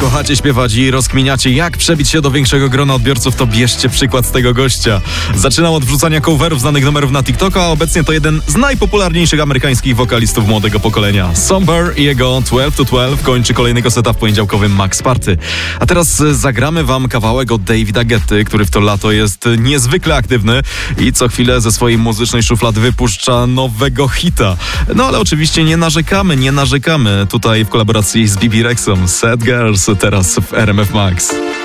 kochacie śpiewać i rozkminiacie, jak przebić się do większego grona odbiorców, to bierzcie przykład z tego gościa. Zaczynał od wrzucania coverów znanych numerów na TikToka, a obecnie to jeden z najpopularniejszych amerykańskich wokalistów młodego pokolenia. Somber i jego 12 to 12 kończy kolejnego seta w poniedziałkowym Max Party. A teraz zagramy wam kawałek od Davida Guetty, który w to lato jest niezwykle aktywny i co chwilę ze swojej muzycznej szuflady wypuszcza nowego hita. No ale oczywiście nie narzekamy tutaj w kolaboracji z Bibi Rexą. Sad Girls teraz w RMF Max.